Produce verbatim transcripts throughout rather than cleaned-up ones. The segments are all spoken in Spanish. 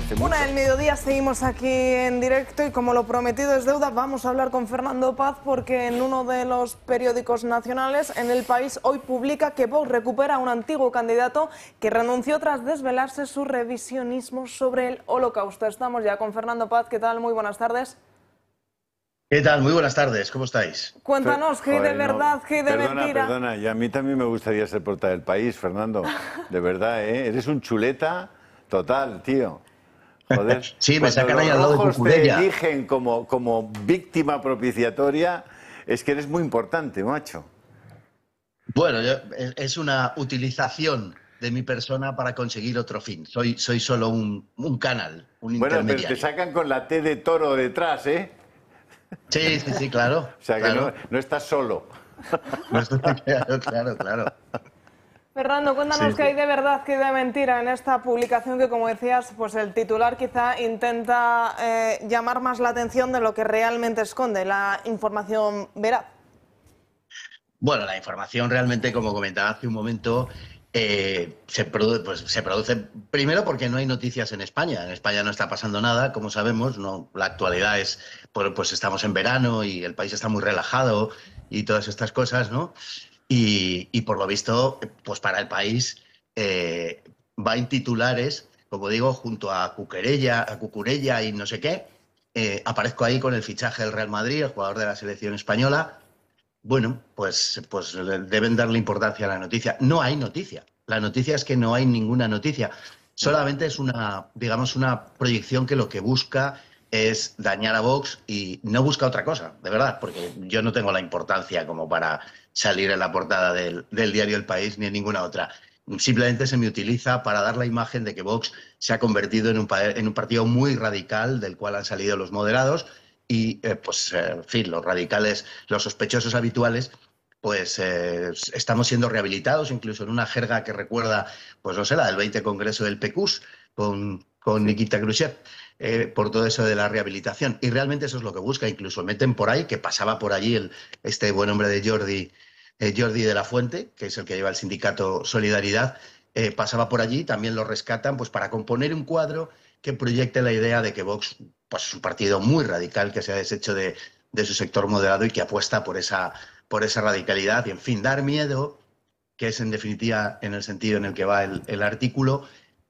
hace mucho. Una del mediodía, seguimos aquí en directo y como lo prometido es deuda, vamos a hablar con Fernando Paz porque en uno de los periódicos nacionales en El País hoy publica que Vox recupera a un antiguo candidato que renunció tras desvelarse su revisionismo sobre el Holocausto. Estamos ya con Fernando Paz. ¿Qué tal? Muy buenas tardes. ¿Qué tal? Muy buenas tardes, ¿cómo estáis? Cuéntanos, ¿qué hay de verdad, qué hay de perdona, mentira? Perdona, y a mí también me gustaría ser portada del País, Fernando. De verdad, ¿eh? Eres un chuleta total, tío. Joder. Sí, me sacan ahí al lado de Cuando los rojos te Cucurella. eligen como, como víctima propiciatoria, es que eres muy importante, macho. Bueno, yo- es es una utilización de mi persona para conseguir otro fin. Soy, soy solo un, un canal, un Bueno, pero intermediario. te sacan con la T de toro detrás, ¿eh? Sí, sí, sí, claro. O sea, que claro. no, no estás solo. No estoy- claro, claro, claro. Fernando, cuéntanos Sí, qué sí. hay de verdad, qué hay de mentira en esta publicación que, como decías, pues el titular quizá intenta eh, llamar más la atención de lo que realmente esconde la información veraz. Bueno, la información realmente, como comentaba hace un momento, eh, se, produ- pues, se produce primero porque no hay noticias en España. En España no está pasando nada, como sabemos, no, la actualidad es, pues, pues estamos en verano y el país está muy relajado y todas estas cosas, ¿no? Y, y por lo visto, pues para el país eh, va en titulares, como digo, junto a Cuquerella, a Cucurella y no sé qué. Eh, aparezco ahí con el fichaje del Real Madrid, el jugador de la selección española. Bueno, pues, pues deben darle importancia a la noticia. No hay noticia. La noticia es que no hay ninguna noticia. Solamente es una, digamos, una proyección que lo que busca es dañar a Vox y no busca otra cosa, de verdad, porque yo no tengo la importancia como para salir en la portada del, del diario El País ni en ninguna otra. Simplemente se me utiliza para dar la imagen de que Vox se ha convertido en un, pa- en un partido muy radical del cual han salido los moderados y, eh, pues, eh, en fin, los radicales, los sospechosos habituales, pues eh, estamos siendo rehabilitados, incluso en una jerga que recuerda, pues no sé, la del veinte Congreso del P Q S con, con Sí. Nikita Khrushchev, eh, por todo eso de la rehabilitación. Y realmente eso es lo que busca. Incluso meten por ahí, que pasaba por allí el, este buen hombre de Jordi, eh, Jordi de la Fuente, que es el que lleva el sindicato Solidaridad, eh, pasaba por allí, también lo rescatan, pues para componer un cuadro que proyecte la idea de que Vox, pues, es un partido muy radical que se ha deshecho de, de su sector moderado y que apuesta por esa, por esa radicalidad y, en fin, dar miedo, que es en definitiva en el sentido en el que va el, el artículo,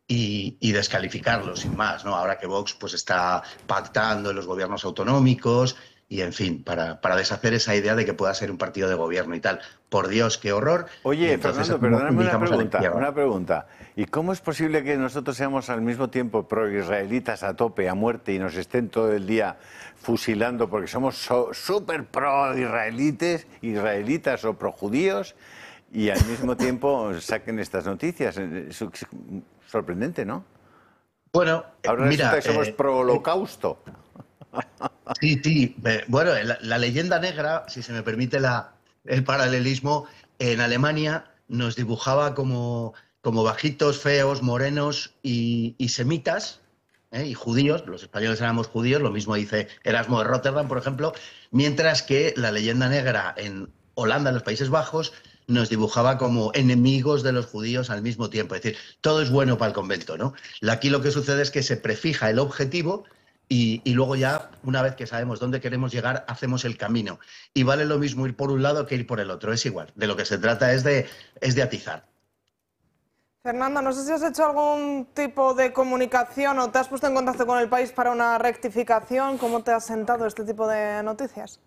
y, y descalificarlo sin más, ¿no? Ahora que Vox pues está pactando en los gobiernos autonómicos y, en fin, para, para deshacer esa idea de que pueda ser un partido de gobierno y tal. Por Dios, qué horror. Y Oye, entonces Fernando, hacemos- perdóname una indicamos a la pregunta, izquierda. una pregunta. ¿Y cómo es posible que nosotros seamos al mismo tiempo pro-israelitas a tope, a muerte, y nos estén todo el día fusilando porque somos so- súper pro-israelites, israelitas o pro-judíos, y al mismo tiempo saquen estas noticias? Es sorprendente, ¿no? Bueno, eh, Ahora resulta mira, que somos eh, pro-holocausto. sí, sí. eh, Bueno, la, la leyenda negra, si se me permite la, el paralelismo, en Alemania nos dibujaba como, como bajitos, feos, morenos y, y semitas, ¿eh? Y judíos. Los españoles éramos judíos, lo mismo dice Erasmo de Rotterdam, por ejemplo, mientras que la leyenda negra en Holanda, en los Países Bajos, nos dibujaba como enemigos de los judíos al mismo tiempo. Es decir, todo es bueno para el convento, ¿no? Aquí lo que sucede es que se prefija el objetivo y, y luego ya, una vez que sabemos dónde queremos llegar, hacemos el camino. Y vale lo mismo ir por un lado que ir por el otro, es igual. De lo que se trata es de, es de atizar. Fernando, no sé si has hecho algún tipo de comunicación o te has puesto en contacto con El País para una rectificación. ¿Cómo te ha sentado este tipo de noticias?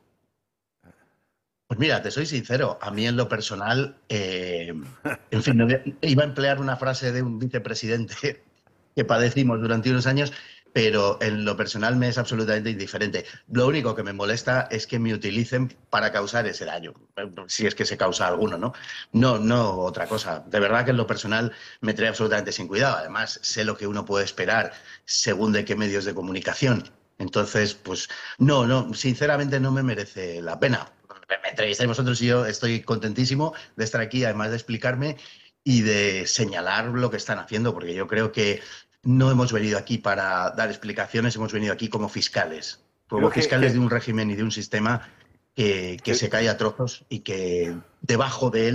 Pues mira, te soy sincero, a mí en lo personal, eh, en fin, no voy a- iba a emplear una frase de un vicepresidente que padecimos durante unos años, pero en lo personal me es absolutamente indiferente. Lo único que me molesta es que me utilicen para causar ese daño, si es que se causa alguno, ¿no? No, no otra cosa. De verdad que en lo personal me trae absolutamente sin cuidado. Además, sé lo que uno puede esperar según de qué medios de comunicación. Entonces, pues no, no, sinceramente no me merece la pena. Me entrevistáis vosotros y yo estoy contentísimo de estar aquí, además de explicarme y de señalar lo que están haciendo, porque yo creo que no hemos venido aquí para dar explicaciones, hemos venido aquí como fiscales, como Creo que, fiscales que- de un régimen y de un sistema que, que que- se cae a trozos y que debajo de él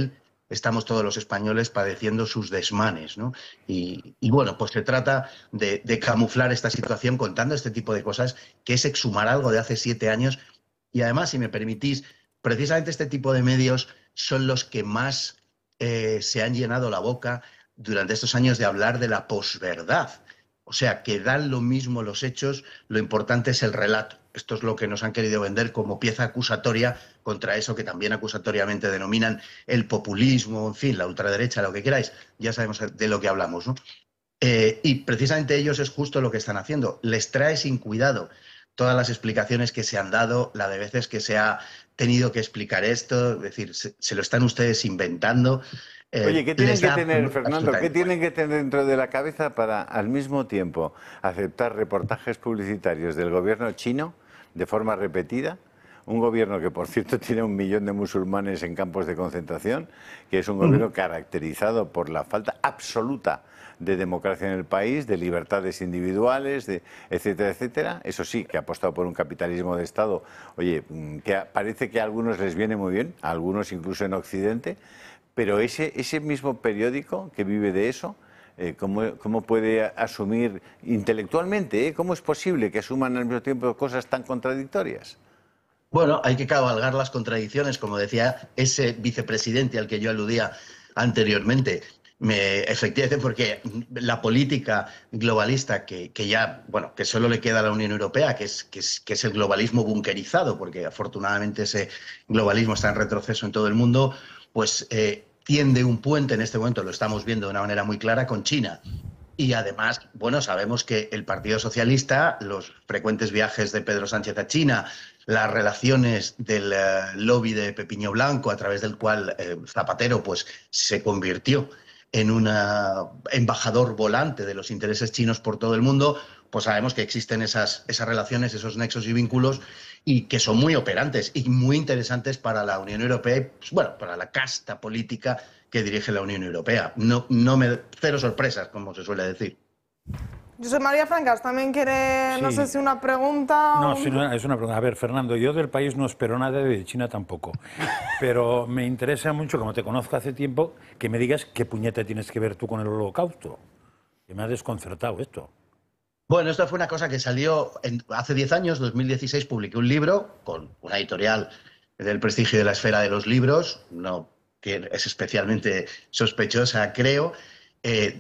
estamos todos los españoles padeciendo sus desmanes, ¿no? Y, y bueno, pues se trata de, de camuflar esta situación contando este tipo de cosas, que es exhumar algo de hace siete años. Y además, si me permitís, precisamente este tipo de medios son los que más eh, se han llenado la boca durante estos años de hablar de la posverdad. O sea, que dan lo mismo los hechos, lo importante es el relato. Esto es lo que nos han querido vender como pieza acusatoria contra eso que también acusatoriamente denominan el populismo, en fin, la ultraderecha, lo que queráis. Ya sabemos de lo que hablamos, ¿no? Eh, y precisamente ellos es justo lo que están haciendo. Les trae sin cuidado todas las explicaciones que se han dado, la de veces que se ha tenido que explicar esto, es decir, se, se lo están ustedes inventando. Eh, Oye, ¿qué tienen que tener, Fernando, qué tienen que tener dentro de la cabeza para al mismo tiempo aceptar reportajes publicitarios del gobierno chino de forma repetida? Un gobierno que, por cierto, tiene un millón de musulmanes en campos de concentración, que es un gobierno caracterizado por la falta absoluta de democracia en el país, de libertades individuales, de etcétera, etcétera. Eso sí, que ha apostado por un capitalismo de Estado, oye, que parece que a algunos les viene muy bien, a algunos incluso en Occidente, pero ese, ese mismo periódico que vive de eso, eh, ¿cómo, ¿cómo puede asumir intelectualmente? Eh? ¿Cómo es posible que asuman al mismo tiempo cosas tan contradictorias? Bueno, hay que cabalgar las contradicciones, como decía ese vicepresidente al que yo aludía anteriormente. Me, efectivamente, porque la política globalista que, que ya, bueno, que solo le queda a la Unión Europea, que es, que es, que es el globalismo bunkerizado, porque afortunadamente ese globalismo está en retroceso en todo el mundo, pues eh, tiende un puente, en este momento lo estamos viendo de una manera muy clara, con China. Y además, bueno, sabemos que el Partido Socialista, los frecuentes viajes de Pedro Sánchez a China, las relaciones del uh, lobby de Pepiño Blanco, a través del cual eh, Zapatero pues, se convirtió en un embajador volante de los intereses chinos por todo el mundo, pues sabemos que existen esas, esas relaciones, esos nexos y vínculos, y que son muy operantes y muy interesantes para la Unión Europea y, pues, bueno, para la casta política que dirige la Unión Europea. No, no me, cero sorpresas, como se suele decir. Josep María Francas también quiere, sí. no sé si una pregunta... No, o... sí, es una pregunta. A ver, Fernando, yo del país no espero nada, de China tampoco. Pero me interesa mucho, como te conozco hace tiempo, que me digas qué puñeta tienes que ver tú con el Holocausto. Que me ha desconcertado esto. Bueno, esto fue una cosa que salió en, hace diez años, dos mil dieciséis, publiqué un libro con una editorial del prestigio de la esfera de los libros, no que es especialmente sospechosa, creo, eh,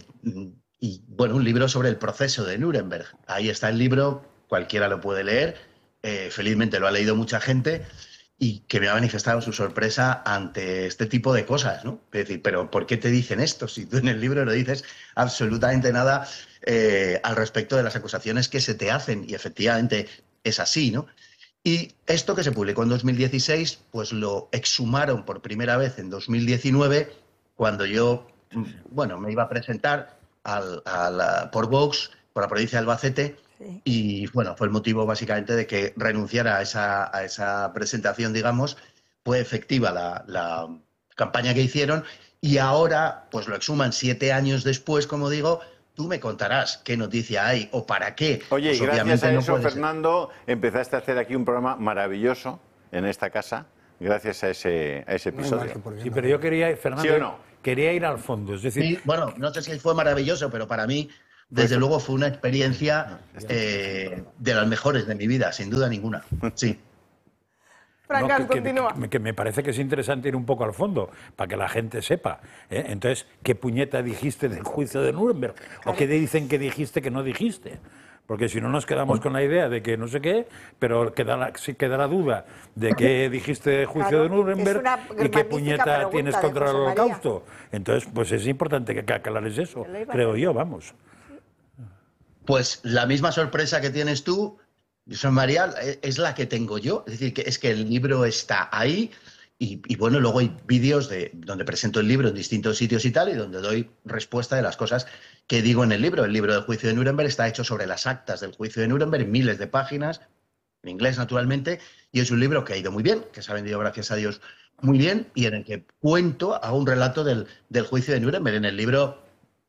y bueno, un libro sobre el proceso de Nuremberg. Ahí está el libro, cualquiera lo puede leer, eh, felizmente lo ha leído mucha gente, y que me ha manifestado su sorpresa ante este tipo de cosas, ¿no? Es decir, pero ¿por qué te dicen esto? Si tú en el libro no dices absolutamente nada eh, al respecto de las acusaciones que se te hacen, y efectivamente es así, ¿no? Y esto que se publicó en dos mil dieciséis, pues lo exhumaron por primera vez en dos mil diecinueve, cuando yo, bueno, me iba a presentar al, al, por Vox, por la provincia de Albacete, sí. Y bueno, fue el motivo básicamente de que renunciara a esa, a esa presentación, digamos. Fue efectiva la, la campaña que hicieron, y ahora pues lo exhuman siete años después, como digo. Tú me contarás qué noticia hay o para qué. Oye, pues y gracias a eso, no Fernando, ser. empezaste a hacer aquí un programa maravilloso en esta casa, gracias a ese, a ese episodio. Sí, pero yo quería, Fernando, ¿sí o no? quería ir al fondo. Es decir, sí, bueno, no sé si fue maravilloso, pero para mí, desde pues, luego, fue una experiencia eh, de las mejores de mi vida, sin duda ninguna. Sí. Francas, no, que, continúa. Que, que me parece que es interesante ir un poco al fondo, para que la gente sepa. ¿eh? Entonces, ¿qué puñeta dijiste del juicio de Nuremberg? ¿O qué dicen que dijiste que no dijiste? Porque si no nos quedamos con la idea de que no sé qué, pero queda la, sí queda la duda de qué dijiste del juicio claro, de Nuremberg y qué puñeta tienes contra el Holocausto. Entonces, pues es importante que aclares eso, creo yo, vamos. Pues la misma sorpresa que tienes tú, Josep María, es la que tengo yo. Es decir, que es que el libro está ahí y, y bueno, luego hay vídeos de donde presento el libro en distintos sitios y tal, y donde doy respuesta de las cosas que digo en el libro. El libro del juicio de Nuremberg está hecho sobre las actas del juicio de Nuremberg, miles de páginas, en inglés naturalmente, y es un libro que ha ido muy bien, que se ha vendido, gracias a Dios, muy bien, y en el que cuento, hago un relato del, del juicio de Nuremberg. En el libro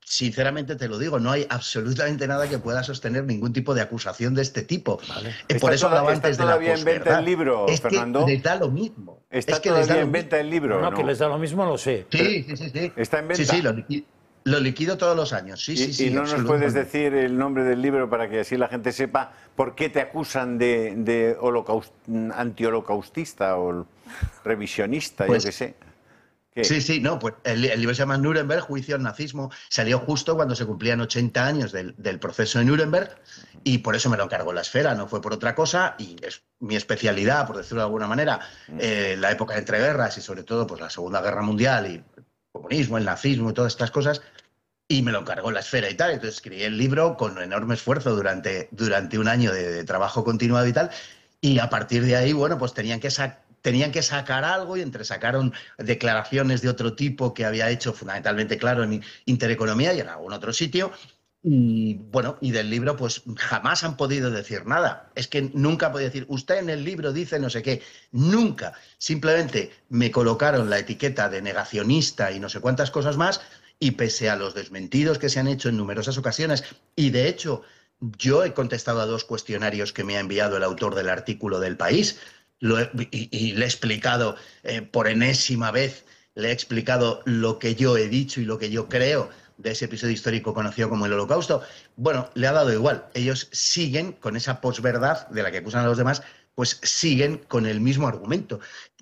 sinceramente te lo digo, no hay absolutamente nada que pueda sostener ningún tipo de acusación de este tipo. Vale. Eh, Por eso hablaba antes de la todavía en venta el libro, es Fernando? que les da lo mismo. ¿Está es que todavía les da en venta mismo. el libro? No, no, no, que les da lo mismo, lo sé. Sí, sí, sí, sí. ¿Está en venta? Sí, sí, lo liquido, lo liquido todos los años. Sí, y, sí, sí. ¿Y no nos puedes decir el nombre del libro para que así la gente sepa por qué te acusan de, de holocaust, anti-holocaustista o revisionista, Pues, yo qué sé? ¿Qué? Sí, sí, no, pues el, el libro se llama Nuremberg, Juicio al Nazismo. Salió justo cuando se cumplían ochenta años del, del proceso de Nuremberg y por eso me lo encargó la Esfera, no fue por otra cosa y es mi especialidad, por decirlo de alguna manera, eh, la época de entreguerras y sobre todo pues, la Segunda Guerra Mundial y el comunismo, el nazismo y todas estas cosas. Y me lo encargó la Esfera y tal. Entonces escribí el libro con enorme esfuerzo durante, durante un año de, de trabajo continuado y tal. Y a partir de ahí, bueno, pues tenían que sacar tenían que sacar algo y entre sacaron declaraciones de otro tipo que había hecho fundamentalmente, claro, en Intereconomía y en algún otro sitio. Y bueno, y del libro pues jamás han podido decir nada. Es que nunca han podido decir, usted en el libro dice no sé qué. Nunca. Simplemente me colocaron la etiqueta de negacionista y no sé cuántas cosas más y pese a los desmentidos que se han hecho en numerosas ocasiones y de hecho yo he contestado a dos cuestionarios que me ha enviado el autor del artículo del País. Lo he, y, y le he explicado eh, por enésima vez, le he explicado lo que yo he dicho y lo que yo creo de ese episodio histórico conocido como el Holocausto. Bueno, le ha dado igual. Ellos siguen con esa posverdad de la que acusan a los demás, pues siguen con el mismo argumento.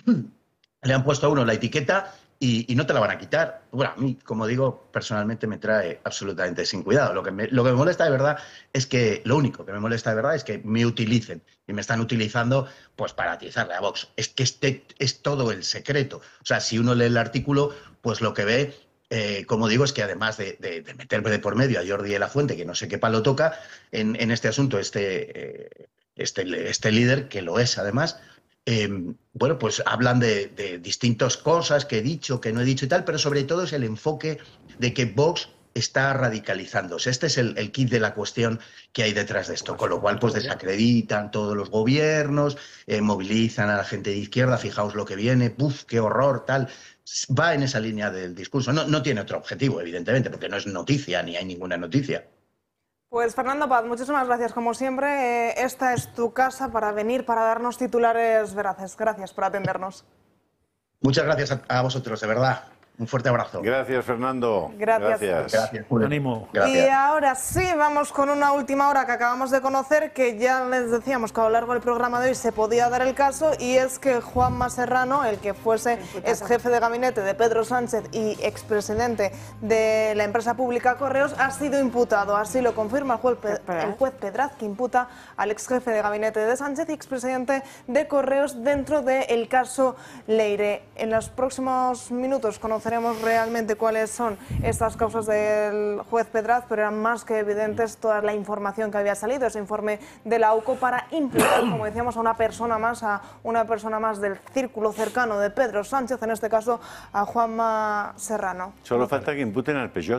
Le han puesto a uno la etiqueta y, y no te la van a quitar. Bueno, a mí, como digo, personalmente me trae absolutamente sin cuidado. Lo que, me, lo que me molesta de verdad es que, lo único que me molesta de verdad es que me utilicen y me están utilizando pues para atizarle a Vox. Es que este es todo el secreto. O sea, si uno lee el artículo, pues lo que ve, eh, como digo, es que además de, de, de meterme de por medio a Jordi de la Fuente, que no sé qué palo toca en, en este asunto, este, eh, este, este líder, que lo es además, Eh, bueno, pues hablan de, de distintas cosas que he dicho, que no he dicho y tal, pero sobre todo es el enfoque de que Vox está radicalizándose. Este es el, el kit de la cuestión que hay detrás de esto, con lo cual pues desacreditan todos los gobiernos, eh, movilizan a la gente de izquierda, fijaos lo que viene, ¡puf, qué horror, tal! Va en esa línea del discurso. No, no tiene otro objetivo, evidentemente, porque no es noticia, ni hay ninguna noticia. Pues Fernando Paz, muchísimas gracias como siempre. Eh, esta es tu casa para venir, para darnos titulares veraces. Gracias por atendernos. Muchas gracias a, a vosotros, de verdad. Un fuerte abrazo. Gracias, Fernando. Gracias. Gracias. Gracias, Julio. Ánimo. Gracias. Y ahora sí, vamos con una última hora que acabamos de conocer, que ya les decíamos que a lo largo del programa de hoy se podía dar el caso, y es que Juanma Serrano, el que fuese ex jefe de gabinete de Pedro Sánchez y expresidente de la empresa pública Correos, ha sido imputado. Así lo confirma el juez, el juez Pedraz, que imputa al ex jefe de gabinete de Sánchez y expresidente de Correos dentro del caso Leire. En los próximos minutos conoceremos realmente cuáles son estas causas del juez Pedraz, pero eran más que evidentes toda la información que había salido, ese informe de la UCO para imputar, como decíamos, a una persona más, a una persona más del círculo cercano de Pedro Sánchez, en este caso a Juanma Serrano. Solo falta que imputen al Peugeot.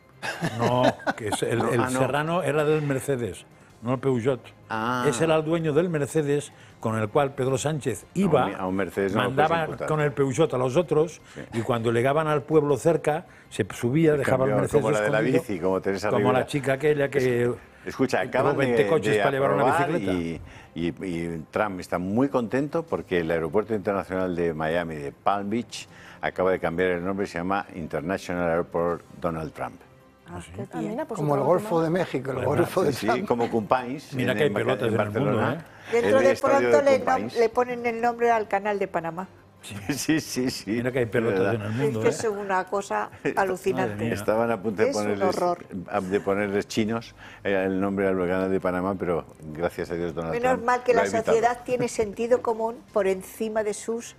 No, que es el, el Ah, no. Serrano era del Mercedes, no el Peugeot. Ah. Ese era el dueño del Mercedes con el cual Pedro Sánchez iba, A un- a un Mercedes no lo mandaba puedes imputar. con el Peugeot a los otros, y cuando llegaban al pueblo cerca, se subía, dejaba el Cambió, Mercedes como la de la escondido, bici, como Teresa como Rivera. la chica aquella que Escucha, robó acaban de, veinte coches de para llevar una aprobar bicicleta. y, y, y Trump está muy contento porque el aeropuerto internacional de Miami, de Palm Beach, acaba de cambiar el nombre y se llama International Airport Donald Trump. Ah, qué Ah, bien. mira, pues Como el otra Golfo última. de México, el Bueno, Golfo de Sí, Trump. como Cumpáis. Mira en- que hay en- pelotas en en el mundo, Barcelona. ¿eh? Dentro El de estadio pronto de le, Cumpáis. nom- le ponen el nombre al canal de Panamá. Sí, sí, sí. Mira que hay pelotas ¿verdad? en el Es mundo. que ¿eh? es una cosa Madre alucinante. mía. Estaban a punto de Es un ponerles, horror. de ponerles chinos eh, el nombre al canal de Panamá, pero gracias a Dios Donald Menos Trump mal que lo ha la evitado. sociedad tiene sentido común por encima de sus